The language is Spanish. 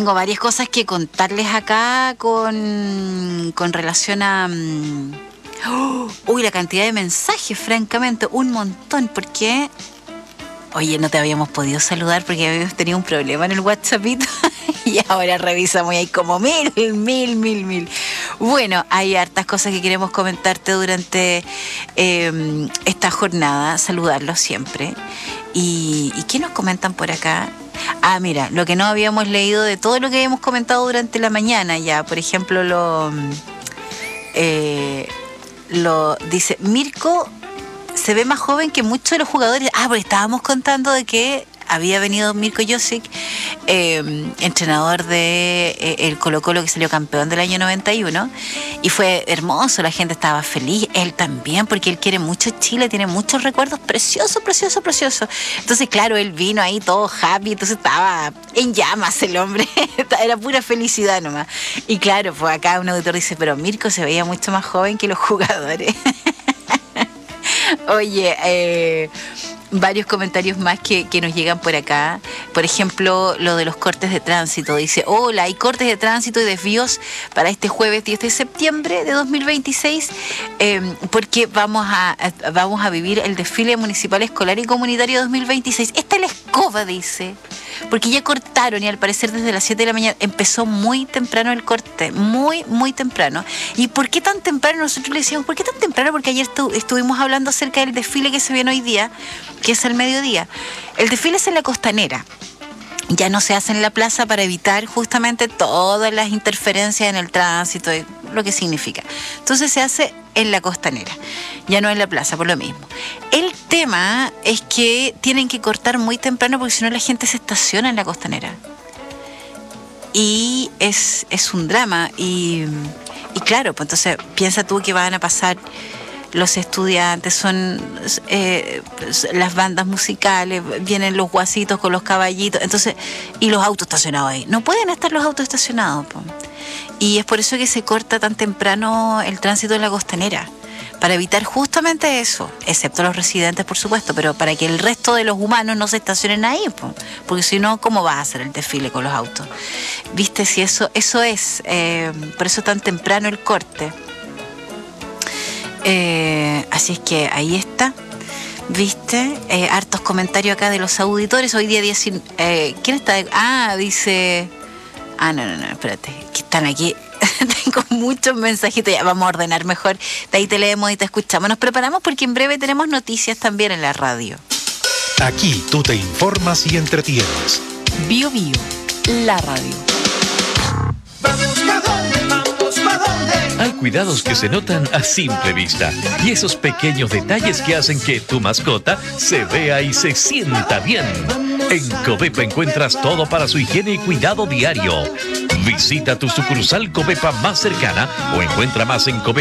tengo varias cosas que contarles acá con relación a... Uy, la cantidad de mensajes, francamente, un montón, porque... Oye, no te habíamos podido saludar porque habíamos tenido un problema en el WhatsAppito y ahora revisamos y hay como mil. Bueno, hay hartas cosas que queremos comentarte durante esta jornada, saludarlos siempre. ¿Y qué nos comentan por acá? Ah, mira, lo que no habíamos leído de todo lo que habíamos comentado durante la mañana ya, por ejemplo, lo dice Mirko. Se ve más joven que muchos de los jugadores. Porque estábamos contando de que había venido Mirko Josic, entrenador de el Colo-Colo, que salió campeón del año 91, y fue hermoso, la gente estaba feliz, él también, porque él quiere mucho Chile, tiene muchos recuerdos preciosos. Entonces, claro, él vino ahí todo happy, entonces estaba en llamas el hombre, era pura felicidad nomás. Y claro, pues acá un auditor dice, pero Mirko se veía mucho más joven que los jugadores. Oye, varios comentarios más que nos llegan por acá. Por ejemplo, lo de los cortes de tránsito. Dice, hola, hay cortes de tránsito y desvíos para este jueves 10 de septiembre de 2026 porque vamos a vivir el desfile municipal escolar y comunitario 2026. Esta es la escoba, dice. Porque ya cortaron y al parecer desde las 7 de la mañana empezó muy temprano el corte, muy temprano. ¿Y por qué tan temprano? Nosotros le decíamos, ¿por qué tan temprano? Porque ayer estuvimos hablando acerca del desfile que se viene hoy día, que es al mediodía. El desfile es en la Costanera. Ya no se hace en la plaza para evitar justamente todas las interferencias en el tránsito y lo que significa. Entonces se hace en la Costanera, ya no en la plaza, por lo mismo. El tema es que tienen que cortar muy temprano porque si no la gente se estaciona en la Costanera. Y es un drama. Y claro, pues entonces piensa tú que van a pasar los estudiantes, son las bandas musicales, vienen los guasitos con los caballitos, entonces, y los autos estacionados ahí. No pueden estar los autos estacionados, po. Y es por eso que se corta tan temprano el tránsito en la Costanera, para evitar justamente eso, excepto los residentes, por supuesto, pero para que el resto de los humanos no se estacionen ahí, po. Porque si no, ¿cómo vas a hacer el desfile con los autos? ¿Viste? Si eso es, por eso tan temprano el corte. Así es que ahí está, ¿viste? Hartos comentarios acá de los auditores. Hoy día 19... ¿quién está? Dice... no, espérate, que están aquí. Tengo muchos mensajitos, ya vamos a ordenar mejor. De ahí te leemos y te escuchamos. Nos preparamos porque en breve tenemos noticias también en la radio. Aquí tú te informas y entretienes. Bio, la radio. Hay cuidados que se notan a simple vista y esos pequeños detalles que hacen que tu mascota se vea y se sienta bien. En Covepa encuentras todo para su higiene y cuidado diario. Visita tu sucursal Covepa más cercana o encuentra más en Covepa.